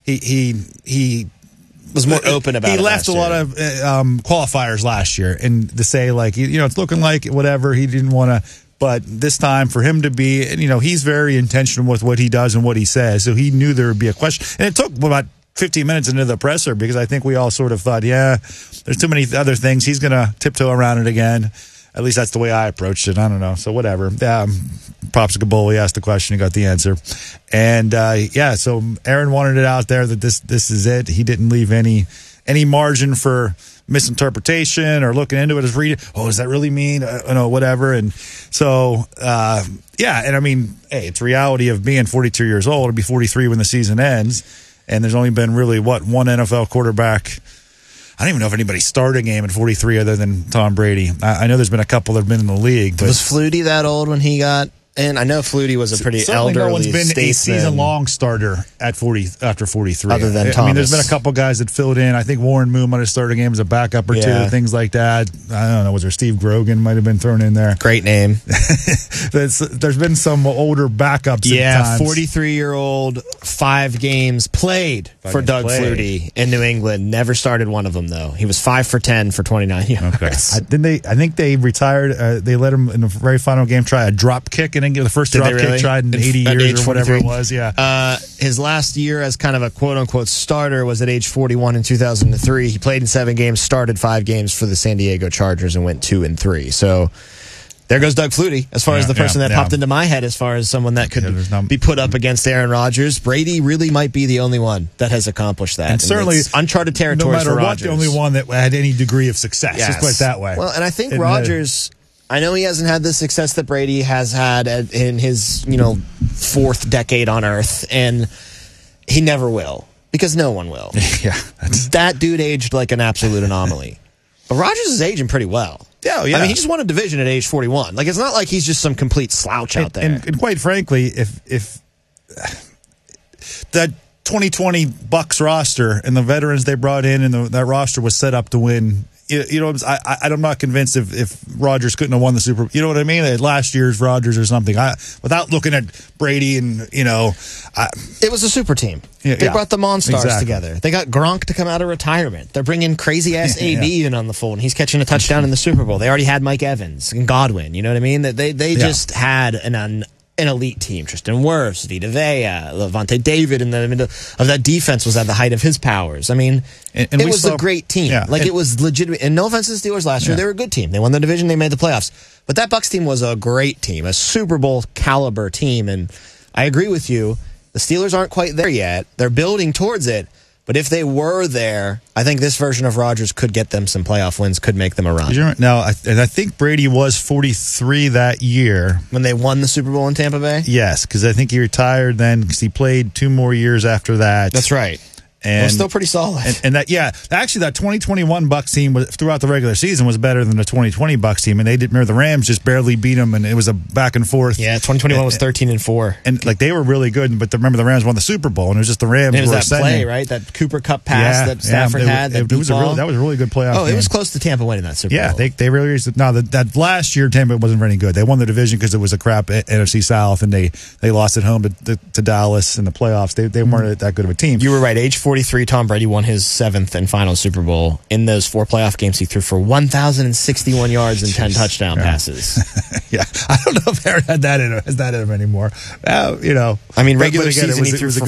he was more open about it. He left a lot of qualifiers last year, and to say like, it's looking like whatever, he didn't want to. But this time, for him to be, he's very intentional with what he does and what he says, so he knew there would be a question. And it took about 15 minutes into the presser because I think we all sort of thought, there's too many other things. He's going to tiptoe around it again. At least that's the way I approached it. I don't know. So whatever. Props to Kabul. He asked the question. He got the answer. And, so Aaron wanted it out there that this is it. He didn't leave any margin for misinterpretation or looking into it as reading. Oh, does that really mean? Whatever. And so, and I mean, hey, it's reality of being 42 years old. It'll be 43 when the season ends. And there's only been really, one NFL quarterback. I don't even know if anybody started a game at 43 other than Tom Brady. I know there's been a couple that have been in the league. But was Flutie that old when he got in? I know Flutie was a pretty elderly no one's been statesman. A season-long starter at 40 after 43. Other than Thomas. I mean, there's been a couple guys that filled in. I think Warren Moon might have started a game as a backup or two, things like that. I don't know. Was there Steve Grogan might have been thrown in there? Great name. There's been some older backups. Yeah, 43-year-old, 5 games played for Doug Flutie in New England. Never started one of them though. He was 5 for 10 for 29 yards. Okay. I think they retired. They let him in the very final game try a drop kick and then give the first drop kick tried in 80 years or whatever it was. Yeah. His last year as kind of a quote-unquote starter was at age 41 in 2003. He played in 7 games, started 5 games for the San Diego Chargers, and went 2-3. So there goes Doug Flutie as far as the person that popped into my head as far as someone that could be put up against Aaron Rodgers. Brady really might be the only one that has accomplished that. And certainly it's uncharted territory no matter for what, Rodgers. the only one that had any degree of success. Yes. Just put it that way. Well, and I think Rodgers... I know he hasn't had the success that Brady has had in his, 4th decade on Earth, and he never will, because no one will. That dude aged like an absolute anomaly. But Rodgers is aging pretty well. Yeah. I mean, he just won a division at age 41. Like, it's not like he's just some complete slouch out there. And quite frankly, if that 2020 Bucs roster and the veterans they brought in and that roster was set up to win. I'm not convinced if Rodgers couldn't have won the Super Bowl. You know what I mean? Last year's Rodgers or something. Without looking at Brady and, it was a super team. They brought the Monstars together. They got Gronk to come out of retirement. They're bringing crazy-ass AB in on the fold, and he's catching a touchdown in the Super Bowl. They already had Mike Evans and Godwin. You know what I mean? They just had an elite team. Tristan Wirfs, Vita Vea, Levante David in the middle of that defense was at the height of his powers. I mean, it was a great team. It was legitimate. And no offense to the Steelers last year, they were a good team. They won the division, they made the playoffs. But that Bucs team was a great team, a Super Bowl caliber team. And I agree with you. The Steelers aren't quite there yet. They're building towards it. But if they were there, I think this version of Rodgers could get them some playoff wins, could make them a run. Now, I think Brady was 43 that year. When they won the Super Bowl in Tampa Bay? Yes, because I think he retired then because he played 2 more years after that. That's right. And still pretty solid. And that, actually, that 2021 Bucs team throughout the regular season was better than the 2020 Bucs team. And they didn't remember the Rams just barely beat them, and it was a back and forth. Yeah, 2021 was 13-4. And like they were really good, but remember the Rams won the Super Bowl, and it was just the Rams. It was that play, right? That Cooper Cup pass that Stafford had. That was a really good playoff. Oh, it was close to Tampa winning that Super Bowl. Yeah, they really. No, that last year Tampa wasn't very good. They won the division because it was a crap NFC South, and they lost at home to Dallas in the playoffs. They weren't that good of a team. You were right. Age 43, Tom Brady won his 7th and final Super Bowl. In those 4 playoff games, he threw for 1,061 yards and 10 touchdown passes. I don't know if Aaron has that in him anymore. I mean, regular season, he threw for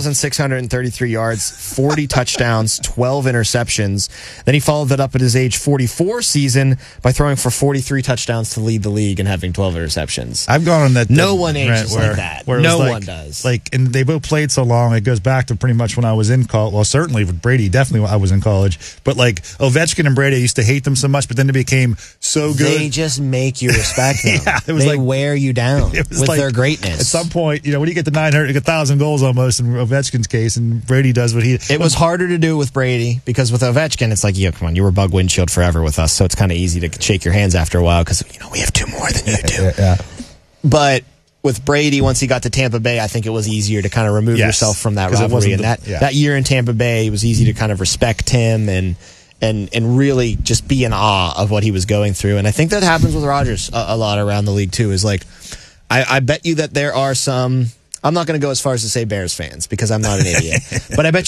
4,633 yards, 40 touchdowns, 12 interceptions. Then he followed that up at his age 44 season by throwing for 43 touchdowns to lead the league and having 12 interceptions. I've gone on that. No one ages like that. No one does. And they both played so long. It goes back to pretty much when I was in college. Well, certainly with Brady, definitely when I was in college. But like Ovechkin and Brady, I used to hate them so much, but then they became so good. They just make you respect them. It was they wear you down with their greatness. At some point, when you get to 900, 1,000 goals almost in Ovechkin's case, and Brady does what he... It was harder to do with Brady because with Ovechkin, it's like, come on, you were Bug Windshield forever with us, so it's kind of easy to shake your hands after a while because, we have 2 more than you do. But with Brady, once he got to Tampa Bay, I think it was easier to kind of remove yourself from that rivalry. And that year in Tampa Bay, it was easy to kind of respect him and really just be in awe of what he was going through. And I think that happens with Rodgers a lot around the league, too, is like, I bet you that there are some... I'm not going to go as far as to say Bears fans because I'm not an idiot. But I bet